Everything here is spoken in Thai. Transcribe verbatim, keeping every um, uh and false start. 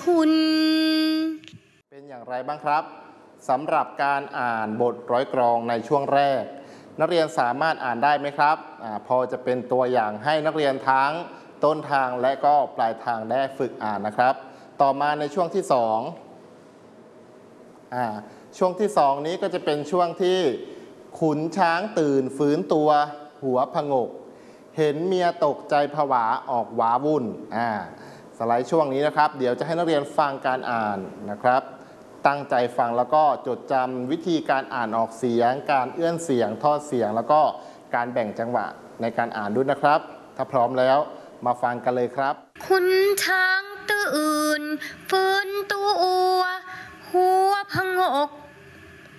คุณเป็นอย่างไรบ้างครับสำหรับการอ่านบทร้อยกลองในช่วงแรกนักเรียนสามารถอ่านได้ไหมครับอาพอจะเป็นตัวอย่างให้นักเรียนทั้งต้นทางและก็ปลายทางได้ฝึกอ่านนะครับต่อมาในช่วงที่สองอ่าช่วงที่สองนี้ก็จะเป็นช่วงที่ขุนช้างตื่นฟื้นตัวหัวผงกเห็นเมียตกใจผวาออกว้าวุ่นอ่าสไลด์ช่วงนี้นะครับเดี๋ยวจะให้นักเรียนฟังการอ่านนะครับตั้งใจฟังแล้วก็จดจำวิธีการอ่านออกเสียงการเอื้อนเสียงทอดเสียงแล้วก็การแบ่งจังหวะในการอ่านด้วยนะครับถ้าพร้อมแล้วมาฟังกันเลยครับขุนช้างตื่นฟื้นตัวหัวผงก